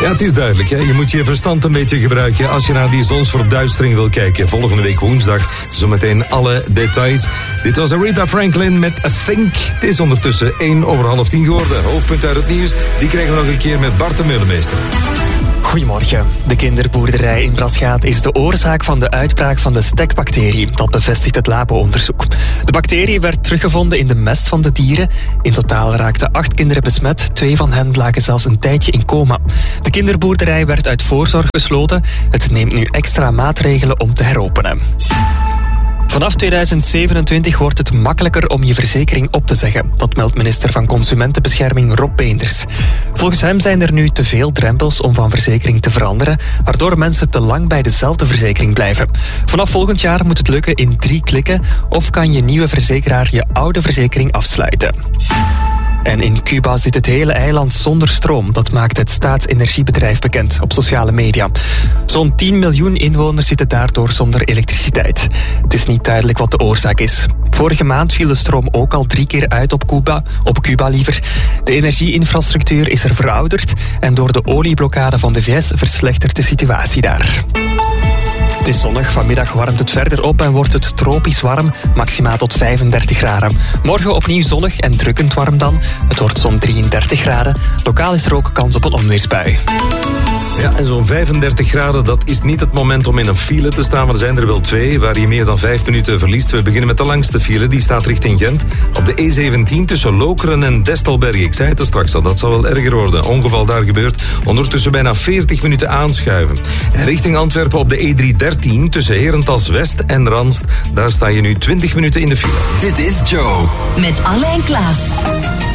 Ja, het is duidelijk. Hè? Je moet je verstand een beetje gebruiken als je naar die zonsverduistering wil kijken. Volgende week woensdag zometeen alle details. Dit was Aretha Franklin met A Think. Het is ondertussen 9:01 geworden. Hoofdpunt uit het nieuws, die krijgen we nog een keer met Bart de Meulemeester. Goedemorgen. De kinderboerderij in Braschaat is de oorzaak van de uitbraak van de stekbacterie. Dat bevestigt het labo-onderzoek. De bacterie werd teruggevonden in de mest van de dieren. In totaal raakten 8 kinderen besmet. 2 van hen lagen zelfs een tijdje in coma. De kinderboerderij werd uit voorzorg gesloten. Het neemt nu extra maatregelen om te heropenen. Vanaf 2027 wordt het makkelijker om je verzekering op te zeggen. Dat meldt minister van Consumentenbescherming Rob Beenders. Volgens hem zijn er nu te veel drempels om van verzekering te veranderen, waardoor mensen te lang bij dezelfde verzekering blijven. Vanaf volgend jaar moet het lukken in 3 klikken of kan je nieuwe verzekeraar je oude verzekering afsluiten. En in Cuba zit het hele eiland zonder stroom. Dat maakt het staatsenergiebedrijf bekend op sociale media. Zo'n 10 miljoen inwoners zitten daardoor zonder elektriciteit. Het is niet duidelijk wat de oorzaak is. Vorige maand viel de stroom ook al 3 keer uit op Cuba liever. De energieinfrastructuur is er verouderd en door de olieblokkade van de VS verslechtert de situatie daar. Het is zonnig, vanmiddag warmt het verder op en wordt het tropisch warm, maximaal tot 35 graden. Morgen opnieuw zonnig en drukkend warm dan. Het wordt zo'n 33 graden. Lokaal is er ook kans op een onweersbui. Ja, en zo'n 35 graden, dat is niet het moment om in een file te staan, maar er zijn er wel 2 waar je meer dan 5 minuten verliest. We beginnen met de langste file, die staat richting Gent. Op de E17 tussen Lokeren en Destelberg. Ik zei het er straks al, dat zal wel erger worden. Ongeval daar gebeurt. Ondertussen bijna 40 minuten aanschuiven. En richting Antwerpen op de E313 tussen Herentals West en Ranst. Daar sta je nu 20 minuten in de file. Dit is Joe. Met Alain Klaas.